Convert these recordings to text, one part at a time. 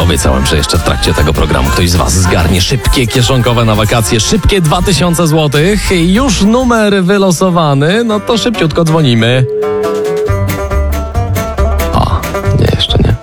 Obiecałem, że jeszcze w trakcie tego programu ktoś z was zgarnie szybkie kieszonkowe na wakacje, szybkie 2000 zł. Już numer wylosowany, no to szybciutko dzwonimy. Nie, jeszcze nie.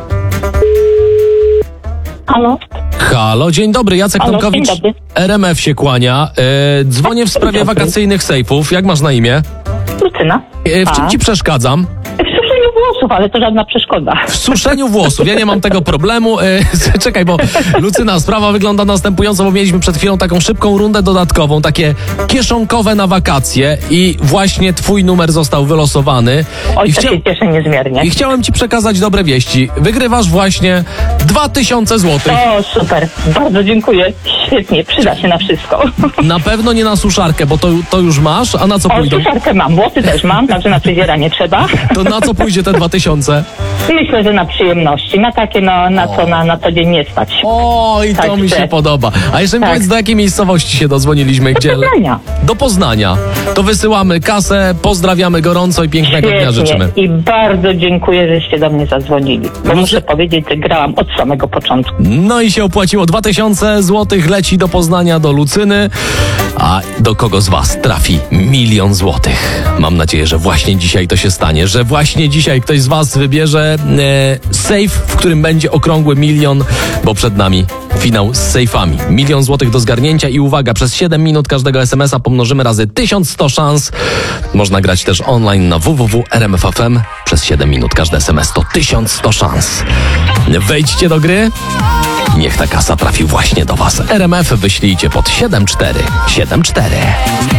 Halo? Halo, dzień dobry, Jacek Halo, Tomkowicz, dzień dobry. RMF się kłania. Dzwonię w sprawie dobry. wakacyjnych sejfów. Jak masz na imię? Lucyna. W czym ci przeszkadzam? W suszeniu włosów, ale to żadna przeszkoda. W suszeniu włosów. Ja nie mam tego problemu. Czekaj, bo Lucyna, sprawa wygląda następująco, bo mieliśmy przed chwilą taką szybką rundę dodatkową, takie kieszonkowe na wakacje i właśnie twój numer został wylosowany. Oj, to się cieszę niezmiernie. I chciałem ci przekazać dobre wieści. Wygrywasz właśnie 2000 zł. O, super. Bardzo dziękuję. Świetnie, przyda się na wszystko. Na pewno nie na suszarkę, bo to już masz, a na co O, pójdą? suszarkę mam, włosy też mam, także na fryzjera nie trzeba. To na co pójdzie te 2000? Myślę, że na przyjemności, na takie, co na co dzień nie stać. O, i to Także. mi się podoba. A jeszcze mi Tak. powiedz, do jakiej miejscowości się dodzwoniliśmy? Gdzie? Poznania. Do Poznania. To wysyłamy kasę, pozdrawiamy gorąco i pięknego dnia życzymy. I bardzo dziękuję, żeście do mnie zadzwonili. Bo No, muszę powiedzieć, że grałam od samego początku. No i się opłaciło. 2000 zł leci do Poznania, do Lucyny. A do kogo z was trafi 1 000 000 złotych? Mam nadzieję, że właśnie dzisiaj to się stanie, że właśnie dzisiaj ktoś z was wybierze safe, w którym będzie okrągły 1 000 000, bo przed nami finał z sejfami. 1 000 000 złotych do zgarnięcia i uwaga, przez 7 minut każdego SMS-a pomnożymy razy 1100 szans. Można grać też online na www.rmf.fm. Przez 7 minut każdy SMS to 1100 szans. Wejdźcie do gry. Niech ta kasa trafi właśnie do was. RMF wyślijcie pod 7474.